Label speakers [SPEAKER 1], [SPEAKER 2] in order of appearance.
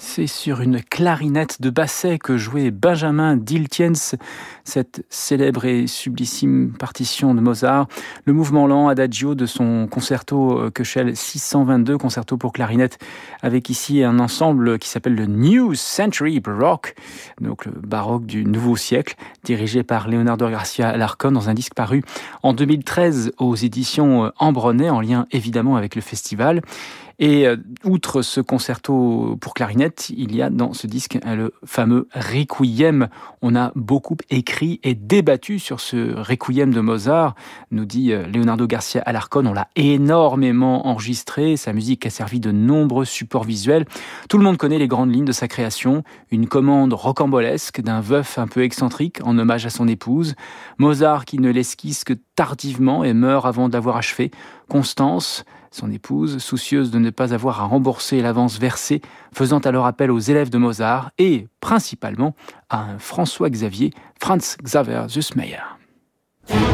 [SPEAKER 1] C'est sur une clarinette de Basset que jouait Benjamin Diltiens, cette célèbre et sublissime partition de Mozart, le mouvement lent Adagio de son concerto Köchel 622, concerto pour clarinette, avec ici un ensemble qui s'appelle le New Century Baroque, donc le baroque du nouveau siècle, dirigé par Leonardo Garcia Alarcón dans un disque paru en 2013 aux éditions Ambronay, en lien évidemment avec le festival. Et outre ce concerto pour clarinette, il y a dans ce disque le fameux Requiem. On a beaucoup écrit et débattu sur ce Requiem de Mozart, nous dit Leonardo Garcia Alarcón. On l'a énormément enregistré, sa musique a servi de nombreux supports visuels. Tout le monde connaît les grandes lignes de sa création, une commande rocambolesque d'un veuf un peu excentrique en hommage à son épouse, Mozart qui ne l'esquisse que tardivement et meurt avant de l'avoir achevé, Constance, son épouse, soucieuse de ne pas avoir à rembourser l'avance versée, faisant alors appel aux élèves de Mozart et, principalement, à un François Xavier, Franz Xaver Süssmayr.